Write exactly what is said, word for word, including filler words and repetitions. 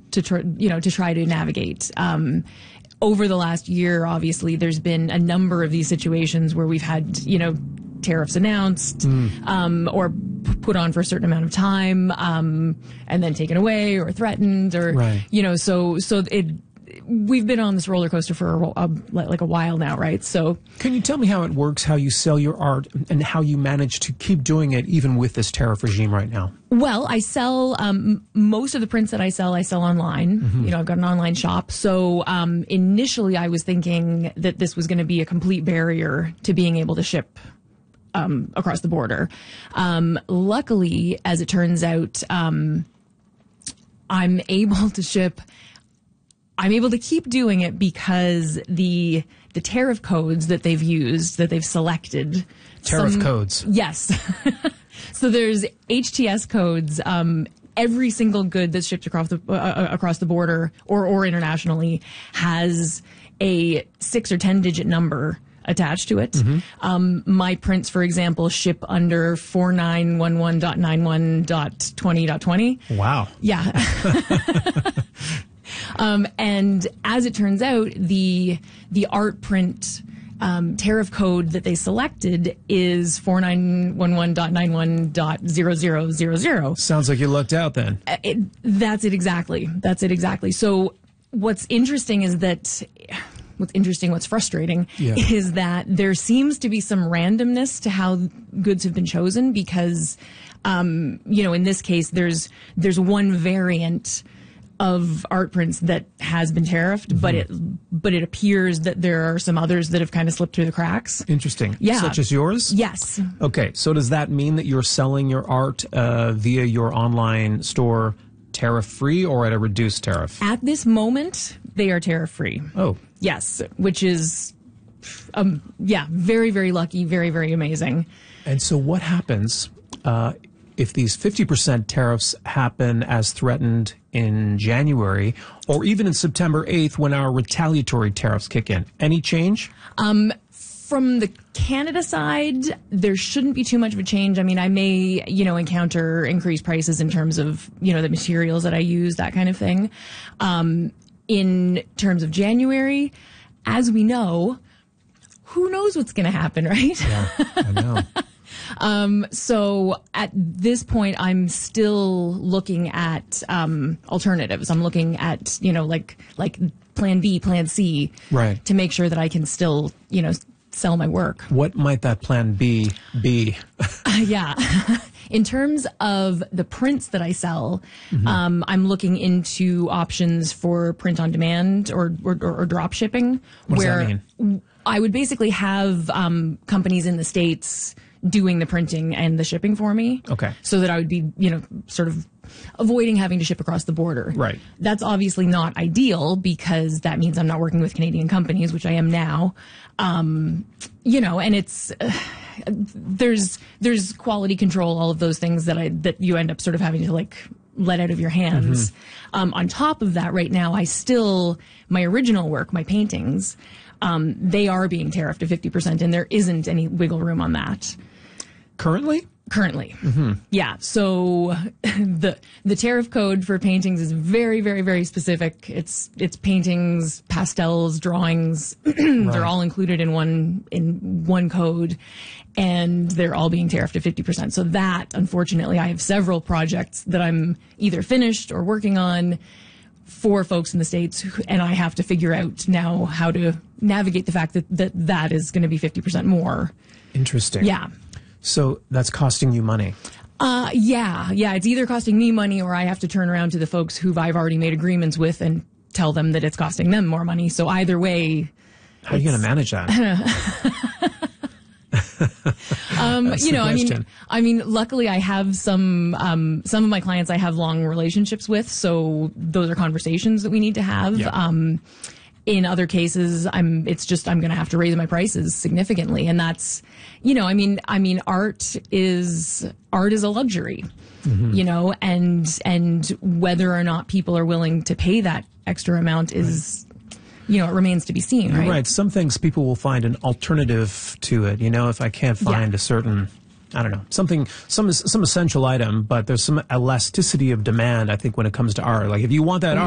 to try, you know, to try to navigate. Um, over the last year, obviously, there's been a number of these situations where we've had, you know, tariffs announced, mm. um, or p- put on for a certain amount of time, um, and then taken away or threatened, or, right. you know, so, so it, we've been on this roller coaster for a, a, like a while now, right? So, can you tell me how it works, how you sell your art, and how you manage to keep doing it even with this tariff regime right now? Well, I sell um, most of the prints that I sell. I sell online. Mm-hmm. You know, I've got an online shop. So um, initially, I was thinking that this was going to be a complete barrier to being able to ship um, across the border. Um, luckily, as it turns out, um, I'm able to ship. I'm able to keep doing it because the the tariff codes that they've used, that they've selected. Tariff some, codes. Yes. So there's H T S codes. Um, every single good that's shipped across the uh, across the border or or internationally has a six or ten digit number attached to it. Mm-hmm. Um, my prints, for example, ship under four nine one one dot nine one dot twenty dot twenty. Wow. Yeah. Um, and as it turns out, the the art print um, tariff code that they selected is four nine one one dot nine one dot zero zero zero zero. Sounds like you lucked out then. It, that's it exactly. That's it exactly. So what's interesting is that what's interesting, what's frustrating yeah. is that there seems to be some randomness to how goods have been chosen because, um, you know, in this case, there's there's one variant of art prints that has been tariffed, mm-hmm. but it but it appears that there are some others that have kind of slipped through the cracks. Interesting. Yeah. Such as yours? Yes. Okay, so does that mean that you're selling your art uh, via your online store tariff-free or at a reduced tariff? At this moment, they are tariff-free. Oh. Yes, which is, um, yeah, very, very lucky, very, very amazing. And so what happens uh, if these fifty percent tariffs happen as threatened in January, or even in September eighth when our retaliatory tariffs kick in? Any change? Um, from the Canada side, there shouldn't be too much of a change. I mean, I may, you know, encounter increased prices in terms of, you know, the materials that I use, that kind of thing. Um, in terms of January, as we know, who knows what's going to happen, right? Yeah, I know. Um, so at this point, I'm still looking at um, alternatives. I'm looking at, you know, like like plan B, plan C, right, to make sure that I can still, you know, sell my work. What might that plan B be? uh, yeah. In terms of the prints that I sell, mm-hmm. um, I'm looking into options for print on demand or, or, or drop shipping. What where does that mean? I would basically have um, companies in the States doing the printing and the shipping for me. Okay. So that I would be, you know, sort of avoiding having to ship across the border. Right. That's obviously not ideal because that means I'm not working with Canadian companies, which I am now. Um, you know, and it's, uh, there's, there's quality control, all of those things that I, that you end up sort of having to like let out of your hands. Mm-hmm. Um, on top of that, right now, I still, my original work, my paintings, um, they are being tariffed to fifty percent and there isn't any wiggle room on that. Currently? Currently. Mm-hmm. Yeah. So the the tariff code for paintings is very, very, very specific. It's it's paintings, pastels, drawings. Right. They're all included in one in one code, and they're all being tariffed at fifty percent. So that, unfortunately, I have several projects that I'm either finished or working on for folks in the States, and I have to figure out now how to navigate the fact that that, that is going to be fifty percent more. Interesting. Yeah. So that's costing you money. Uh, yeah, yeah. It's either costing me money or I have to turn around to the folks who I've already made agreements with and tell them that it's costing them more money. So either way. How are you going to manage that? um, you know, I mean, I mean, luckily I have some, um, some of my clients I have long relationships with. So those are conversations that we need to have. Yeah. Um, In other cases, I'm, it's just, I'm going to have to raise my prices significantly. And that's, you know, I mean, I mean, art is, art is a luxury, mm-hmm. you know, and, and whether or not people are willing to pay that extra amount is, right. you know, it remains to be seen, right? Right. Some things people will find an alternative to it. You know, if I can't find yeah. a certain, I don't know, something, some, some essential item, but there's some elasticity of demand, I think, when it comes to art. Like if you want that art,